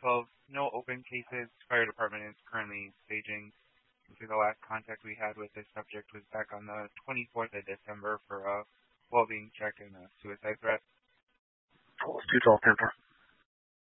10-12, no open cases. Fire department is currently staging. The last contact we had with this subject was back on the 24th of December for a well-being check and a suicide threat. 212 10-4.